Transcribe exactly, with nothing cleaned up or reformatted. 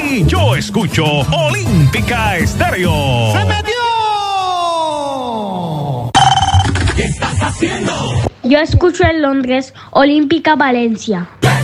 Y yo escucho Olímpica Estéreo. ¡Se metió! ¿Qué estás haciendo? Yo escucho en Londres Olímpica Valencia.